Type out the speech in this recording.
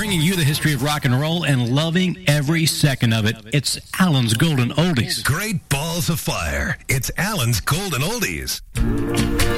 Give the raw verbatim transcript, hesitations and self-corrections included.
bringing you the history of rock and roll and loving every second of it. It's Alan's Golden Oldies. Great balls of fire. It's Alan's Golden Oldies.